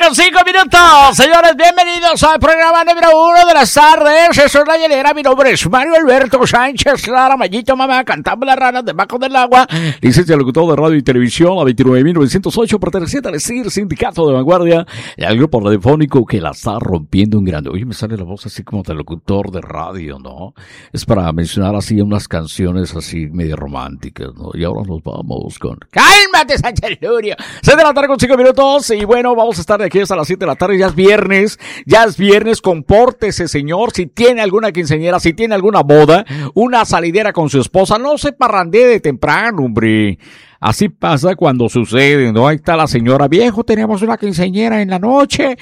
con 5 minutos. Señores, bienvenidos al programa número 1 de las tardes. Eso es La Hielera. Mi nombre es Mario Alberto Sánchez Lara, Mayito Mamá, cantamos las ranas debajo del agua. Licencia locutor de radio y televisión, a 29.908, perteneciente al SIR, Sindicato de Vanguardia, y al grupo radiofónico que la está rompiendo en grande. Oye, me sale la voz así como de locutor de radio, ¿no? Es para mencionar así unas canciones así medio románticas, ¿no? Y ahora nos vamos con... ¡Cálmate, Sánchez Lurio! 6 de la tarde con 5 minutos, y bueno, vamos a estar de aquí hasta las 7 de la tarde. Ya es viernes, compórtese, señor. Si tiene alguna quinceañera, si tiene alguna boda, una salidera con su esposa, no se parrandee de temprano, hombre. Así pasa cuando sucede, ¿no? Ahí está la señora, viejo, tenemos una quinceañera en la noche,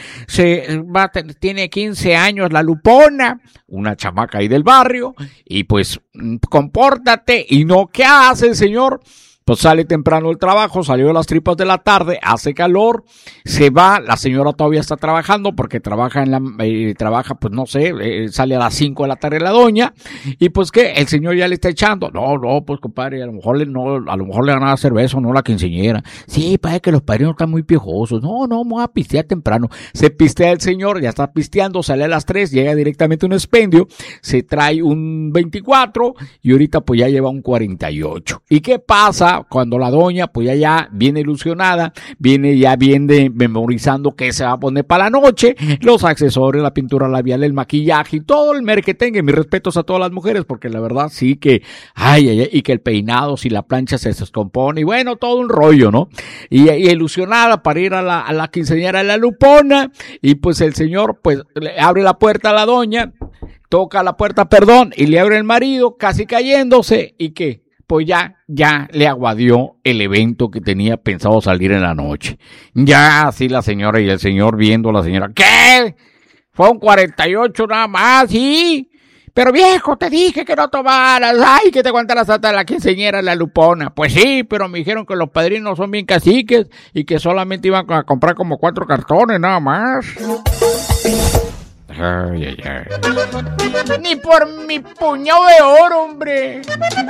tiene 15 años la Lupona, una chamaca ahí del barrio, y pues, compórtate, y no, ¿qué hace el señor? Pues sale temprano del trabajo, salió a las tripas de la tarde, hace calor, se va, la señora todavía está trabajando porque trabaja pues no sé, sale a las 5 de la tarde la doña, y pues que el señor ya le está echando, no, pues compadre, a lo mejor le van a dar cerveza, no la quinceañera, sí, parece que los padrinos están muy piojosos, no, vamos a pistear temprano, se pistea el señor, ya está pisteando, sale a las 3, llega directamente a un expendio, se trae un 24, y ahorita pues ya lleva un 48, ¿y qué pasa? Cuando la doña, pues ya viene ilusionada, viene memorizando qué se va a poner para la noche, los accesorios, la pintura labial, el maquillaje y todo el merquetengue. Mis respetos a todas las mujeres, porque la verdad sí que, y que el peinado, si la plancha se descompone, y bueno, todo un rollo, ¿no? Y ilusionada para ir a la quinceañera de la Lupona, y pues el señor, pues, le abre la puerta a la doña, toca la puerta, y le abre el marido, casi cayéndose, ¿y qué? Pues ya le aguadió el evento que tenía pensado salir en la noche. Ya así la señora y el señor viendo a la señora, ¿qué? Fue un 48 nada más, sí. Pero viejo, te dije que no tomaras, que te aguantaras hasta la quinceañera la Lupona. Pues sí, pero me dijeron que los padrinos son bien caciques y que solamente iban a comprar como 4 cartones nada más. Ni por mi puñado de oro, hombre.